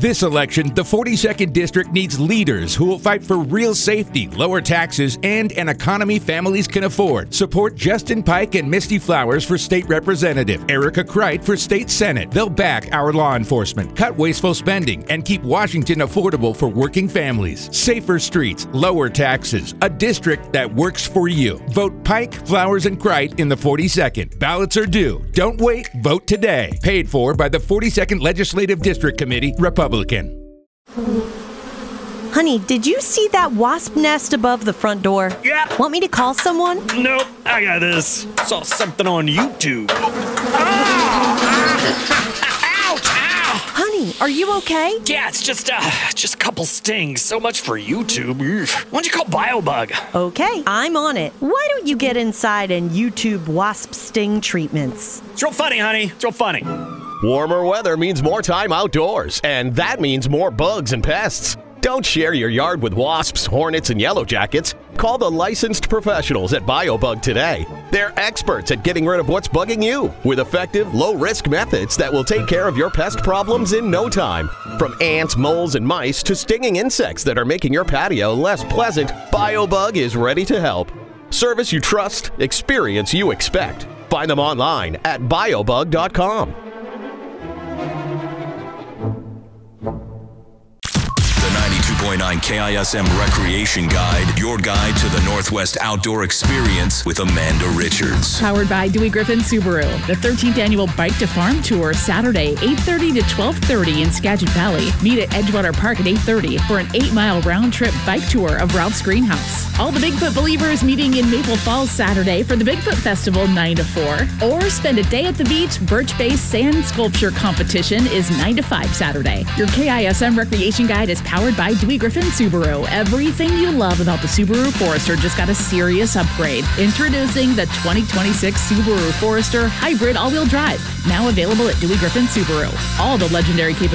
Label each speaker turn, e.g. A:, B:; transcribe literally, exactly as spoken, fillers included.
A: This election, the forty-second District needs leaders who will fight for real safety, lower taxes, and an economy families can afford. Support Justin Pike and Misty Flowers for State Representative, Erica Kreit for State Senate. They'll back our law enforcement, cut wasteful spending, and keep Washington affordable for working families. Safer streets, lower taxes, a district that works for you. Vote Pike, Flowers, and Kreit in the forty-second. Ballots are due. Don't wait. Vote today. Paid for by the forty-second Legislative District Committee, Republican.
B: Honey, did you see that wasp nest above the front door?
C: Yeah.
B: Want me to call someone?
C: Nope, I got this. Saw something on YouTube.
B: Honey, are you okay?
C: Yeah, it's just uh, just a couple stings. So much for YouTube. Why don't you call BioBug?
B: Okay, I'm on it. Why don't you get inside and YouTube wasp sting treatments?
C: It's real funny, honey. It's real funny.
D: Warmer weather means more time outdoors, and that means more bugs and pests. Don't share your yard with wasps, hornets, and yellow jackets. Call the licensed professionals at BioBug today. They're experts at getting rid of what's bugging you with effective, low-risk methods that will take care of your pest problems in no time. From ants, moles, and mice to stinging insects that are making your patio less pleasant, BioBug is ready to help. Service you trust, experience you expect. Find them online at biobug dot com.
E: ninety-two point nine K I S M Recreation Guide, your guide to the Northwest outdoor experience with Amanda Richards.
F: Powered by Dewey Griffin Subaru. The thirteenth Annual Bike to Farm Tour, Saturday, eight thirty to twelve thirty in Skagit Valley. Meet at Edgewater Park at eight thirty for an eight-mile round-trip bike tour of Ralph's Greenhouse. All the Bigfoot believers meeting in Maple Falls Saturday for the Bigfoot Festival, nine to four. Or spend a day at the beach. Birch-based sand sculpture competition is nine to five Saturday. Your K I S M Recreation Guide is powered by Dewey Griffin Subaru. Everything you love about the Subaru Forester just got a serious upgrade. Introducing the twenty twenty-six Subaru Forester Hybrid All-Wheel Drive. Now available at Dewey Griffin Subaru. All the legendary capabilities